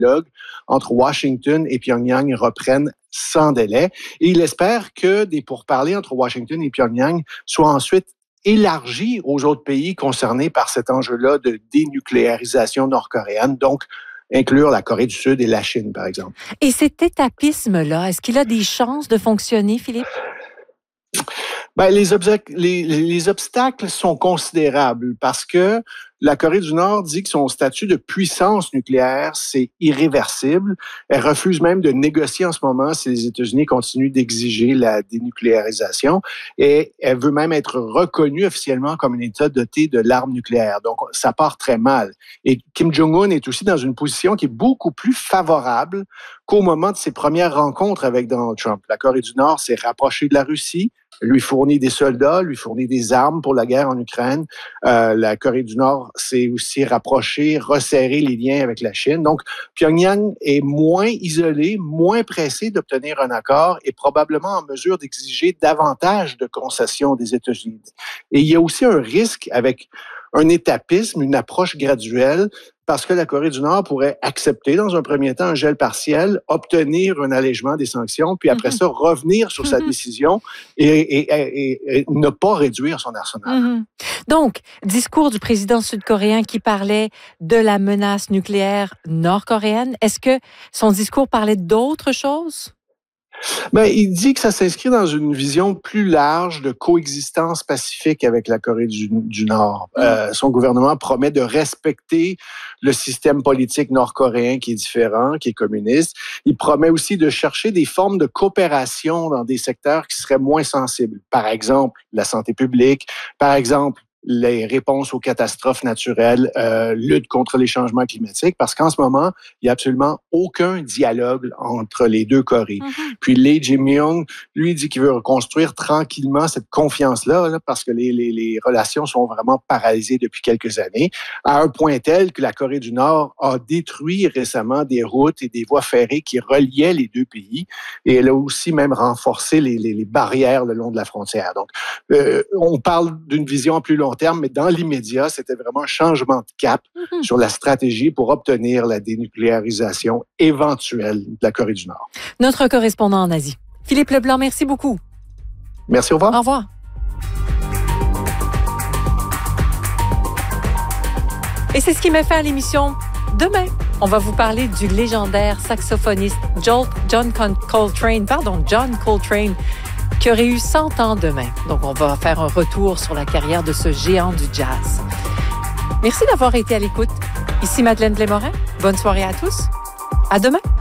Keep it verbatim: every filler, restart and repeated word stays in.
dialogue entre Washington et Pyongyang reprenne sans délai. Et il espère que des pourparlers entre Washington et Pyongyang soient ensuite élargis aux autres pays concernés par cet enjeu-là de dénucléarisation nord-coréenne, donc inclure la Corée du Sud et la Chine, par exemple. Et cet étapisme-là, est-ce qu'il a des chances de fonctionner, Philippe? Ben, les, obstacles, les, les obstacles sont considérables parce que la Corée du Nord dit que son statut de puissance nucléaire, c'est irréversible. Elle refuse même de négocier en ce moment si les États-Unis continuent d'exiger la dénucléarisation. Et elle veut même être reconnue officiellement comme un État doté de l'arme nucléaire. Donc, ça part très mal. Et Kim Jong-un est aussi dans une position qui est beaucoup plus favorable qu'au moment de ses premières rencontres avec Donald Trump. La Corée du Nord s'est rapprochée de la Russie, lui fournit des soldats, lui fournit des armes pour la guerre en Ukraine. Euh, la Corée du Nord s'est aussi rapprochée, resserré les liens avec la Chine. Donc, Pyongyang est moins isolé, moins pressé d'obtenir un accord et probablement en mesure d'exiger davantage de concessions des États-Unis. Et il y a aussi un risque avec un étapisme, une approche graduelle, parce que la Corée du Nord pourrait accepter dans un premier temps un gel partiel, obtenir un allègement des sanctions, puis après mm-hmm. ça, revenir sur mm-hmm. sa décision et, et, et, et ne pas réduire son arsenal. Mm-hmm. Donc, discours du président sud-coréen qui parlait de la menace nucléaire nord-coréenne. Est-ce que son discours parlait d'autres choses? Ben, il dit que ça s'inscrit dans une vision plus large de coexistence pacifique avec la Corée du, du Nord. Mm. Euh, son gouvernement promet de respecter le système politique nord-coréen qui est différent, qui est communiste. Il promet aussi de chercher des formes de coopération dans des secteurs qui seraient moins sensibles. Par exemple, la santé publique, par exemple, les réponses aux catastrophes naturelles, euh, lutte contre les changements climatiques, parce qu'en ce moment, il n'y a absolument aucun dialogue entre les deux Corées. Mm-hmm. Puis Lee Jae-myung, lui, dit qu'il veut reconstruire tranquillement cette confiance-là, là, parce que les, les, les relations sont vraiment paralysées depuis quelques années, à un point tel que la Corée du Nord a détruit récemment des routes et des voies ferrées qui reliaient les deux pays, et elle a aussi même renforcé les, les, les barrières le long de la frontière. Donc, euh, on parle d'une vision plus longue terme, mais dans l'immédiat, c'était vraiment un changement de cap mm-hmm. sur la stratégie pour obtenir la dénucléarisation éventuelle de la Corée du Nord. Notre correspondant en Asie, Philippe Leblanc, merci beaucoup. Merci, au revoir. Au revoir. Et c'est ce qui met fin à l'émission. Demain, on va vous parler du légendaire saxophoniste John, John Coltrane, pardon, John Coltrane, qui aurait eu cent ans demain. Donc, on va faire un retour sur la carrière de ce géant du jazz. Merci d'avoir été à l'écoute. Ici Madeleine Blais-Morin. Bonne soirée à tous. À demain.